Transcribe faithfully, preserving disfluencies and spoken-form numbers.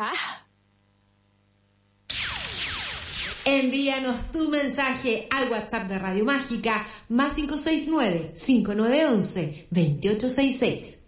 Mágica. Envíanos tu mensaje al WhatsApp de Radio Mágica más cinco seis nueve, cinco nueve uno uno, dos ocho seis seis.